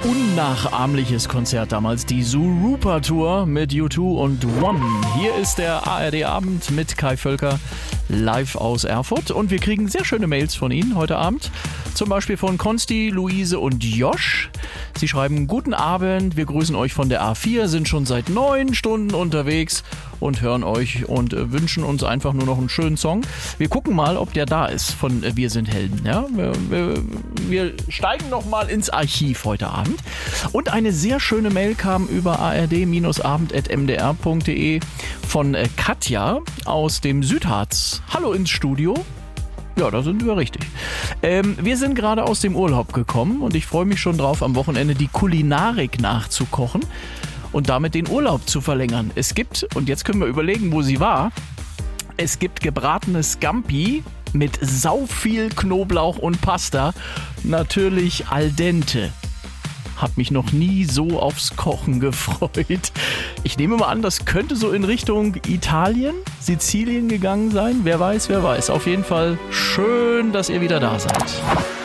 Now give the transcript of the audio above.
unnachahmliches Konzert damals, die Zooropa Tour mit U2 und One. Hier ist der ARD-Abend mit Kai Völker live aus Erfurt und wir kriegen sehr schöne Mails von Ihnen heute Abend. Zum Beispiel von Konsti, Luise und Josh. Sie schreiben: Guten Abend, wir grüßen euch von der A4, sind schon seit 9 Stunden unterwegs und hören euch und wünschen uns einfach nur noch einen schönen Song. Wir gucken mal, ob der da ist von Wir sind Helden. Ja? Wir steigen noch mal ins Archiv heute Abend. Und eine sehr schöne Mail kam über ard-abend@mdr.de von Katja aus dem Südharz. Hallo ins Studio. Ja, da sind wir richtig. Wir sind gerade aus dem Urlaub gekommen und ich freue mich schon drauf, am Wochenende die Kulinarik nachzukochen und damit den Urlaub zu verlängern. Es gibt, und jetzt können wir überlegen, wo sie war, es gibt gebratenes Scampi mit sau viel Knoblauch und Pasta, natürlich al dente. Hab mich noch nie so aufs Kochen gefreut. Ich nehme mal an, das könnte so in Richtung Italien, Sizilien gegangen sein. Wer weiß, wer weiß. Auf jeden Fall schön, dass ihr wieder da seid.